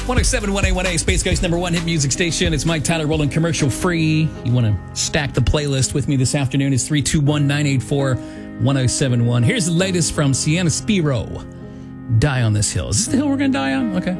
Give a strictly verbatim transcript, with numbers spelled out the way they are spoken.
one oh seven point one A one A, Space Ghost number one hit music station. It's Mike Tyler rolling commercial free. You want to stack the playlist with me this afternoon? It's three two one, nine eight four, one oh seven one. Here's the latest from Sienna Spiro. Die on This Hill. Is this the hill we're going to die on? Okay.